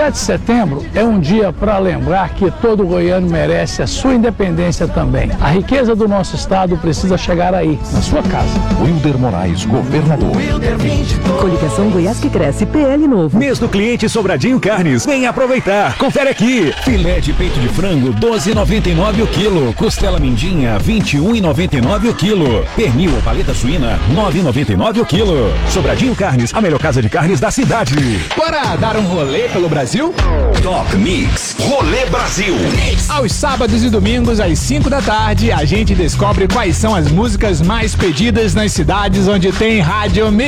7 de setembro é um dia para lembrar que todo goiano merece a sua independência também. A riqueza do nosso estado precisa chegar aí, na sua casa. Wilder Moraes, governador. Coligação Goiás que Cresce, PL Novo. Mês do cliente Sobradinho Carnes. Vem aproveitar. Confere aqui. Filé de peito de frango, 12,99 o quilo. Costela mindinha, 21,99 o quilo. Pernil ou paleta suína, 9,99 o quilo. Sobradinho Carnes, a melhor casa de carnes da cidade. Bora dar um rolê pelo Brasil? Top Mix, Rolê Brasil. Aos sábados e domingos, às 5 da tarde, a gente descobre quais são as músicas mais pedidas nas cidades onde tem Rádio Mix.